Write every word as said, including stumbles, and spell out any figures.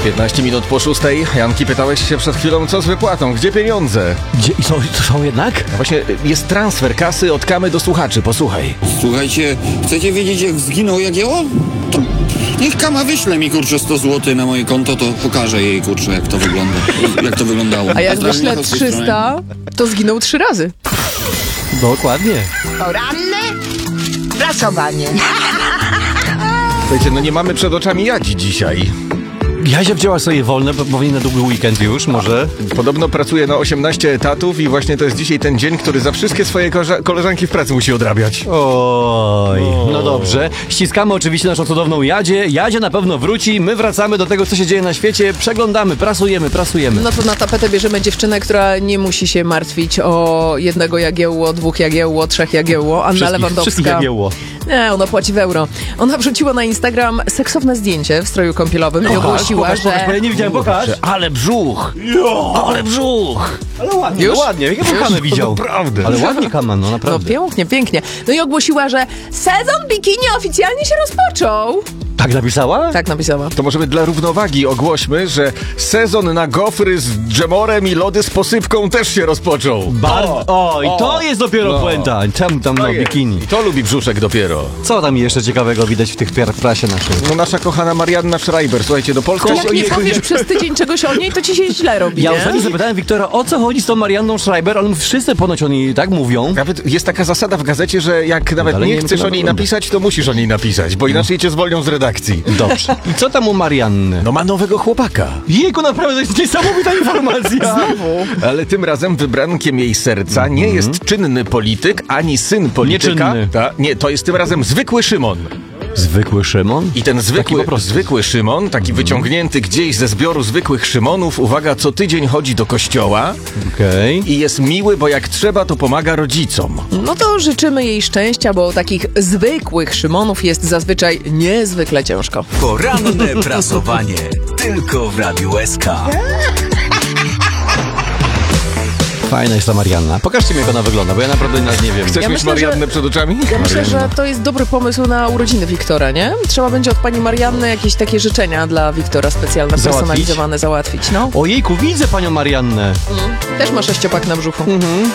piętnaście minut po szóstej. Janki, pytałeś się przed chwilą, co z wypłatą? Gdzie pieniądze? Gdzie? I są, są jednak? No właśnie, jest transfer kasy od Kamy do słuchaczy, posłuchaj. Słuchajcie, chcecie wiedzieć, jak zginął Jagiełło? To niech Kama wyśle mi, kurczę, sto złotych na moje konto, to pokażę jej, kurczę, jak to wygląda. Jak to wyglądało. A jak Pozdrawiam, wyślę Michał z tej strony. trzysta, to zginął trzy razy. Dokładnie. Poranne prasowanie. Słuchajcie, no nie mamy przed oczami Jadzi dzisiaj. Jadzia wzięła sobie wolne, bo powinien na długi weekend już, może. Podobno pracuje na osiemnaście etatów i właśnie to jest dzisiaj ten dzień, który za wszystkie swoje koleża- koleżanki w pracy musi odrabiać. Oj, no dobrze. Ściskamy oczywiście naszą cudowną Jadzie. Jadzie na pewno wróci, my wracamy do tego, co się dzieje na świecie. Przeglądamy, prasujemy, prasujemy. No to na tapetę bierzemy dziewczynę, która nie musi się martwić o jednego Jagiełło, dwóch Jagiełło, trzech Jagiełło. Anna Wszystkich, wszystkich Lewandowska. Jagiełło. Nie, ona płaci w euro. Ona wrzuciła na Instagram seksowne zdjęcie w stroju kąpielowym i ogłosiła, pokaż, że... pokaż, bo ja nie widziałem, pokaż. Ale brzuch! Ale brzuch! Ale ładnie, Już? no ładnie. Jak ja Kamę widział. Naprawdę. Ale ładnie Kama, no No naprawdę. pięknie, pięknie. No i ogłosiła, że sezon bikini oficjalnie się rozpoczął. Tak napisała? Tak napisała. To może my dla równowagi ogłośmy, że sezon na gofry z dżemorem i lody z posypką też się rozpoczął. Bardzo. O, i to jest dopiero No. puenta. Tam, tam, no, Tak jest. bikini. I to lubi brzuszek dopiero. Co tam jeszcze ciekawego widać w tych pier- prasie naszej? No nasza kochana Marianna Schreiber, słuchajcie, do Polski... Jak nie powiesz przez tydzień czegoś o niej, to ci się źle robi, Ja nie? ostatnio zapytałem Wiktora, o co chodzi z tą Marianną Schreiber, ale wszyscy ponoć o niej tak mówią. Nawet jest taka zasada w gazecie, że jak nawet Dalej nie nie wiem, chcesz czy o niej wygląda. napisać, to musisz o niej napisać, bo inaczej cię zwolnią z redakcji. Dobrze. I co tam u Marianny? No ma nowego chłopaka. Jejku, naprawdę to jest niesamowita informacja. Ale tym razem wybrankiem jej serca nie jest czynny polityk, ani syn polityka. Nieczynny. Ta, nie, to jest tym razem zwykły Szymon. Zwykły Szymon? I ten zwykły, po prostu. zwykły Szymon, taki wyciągnięty gdzieś ze zbioru zwykłych Szymonów, uwaga, co tydzień chodzi do kościoła Okej. i jest miły, bo jak trzeba, to pomaga rodzicom. No to życzymy jej szczęścia, bo takich zwykłych Szymonów jest zazwyczaj niezwykle ciężko. Poranne prasowanie. Tylko w Radiu S K. Fajna jest ta Marianna. Pokażcie mi, jak ona wygląda, bo ja naprawdę nawet nie wiem. Chcesz Ja mieć myślę, Mariannę że- przed oczami? Ja myślę, że to jest dobry pomysł na urodziny Wiktora, nie? Trzeba będzie od pani Marianny jakieś takie życzenia dla Wiktora specjalne, Załatwić? personalizowane załatwić, no. Ojejku, widzę panią Mariannę. Też ma sześciopak na brzuchu. Mhm.